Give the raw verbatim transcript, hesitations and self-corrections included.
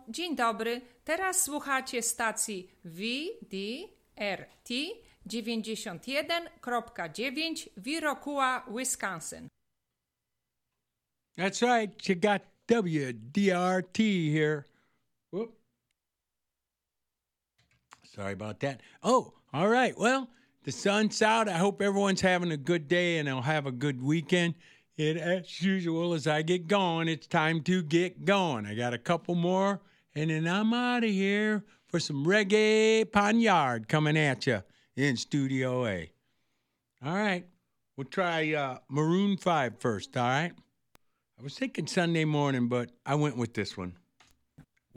dzień dobry. Teraz słuchacie stacji V D R T dziewięćdziesiąt jeden przecinek dziewięć w Iroquois, Wisconsin. That's right. You got W D R T here. Whoop. Sorry about that. Oh, all right. Well, the sun's out. I hope everyone's having a good day and they'll have a good weekend. It, as usual, as I get going, it's time to get going. I got a couple more, and then I'm out of here for some reggae poniard coming at you in Studio A. All right. We'll try uh, Maroon five first, all right? I was thinking Sunday morning, but I went with this one.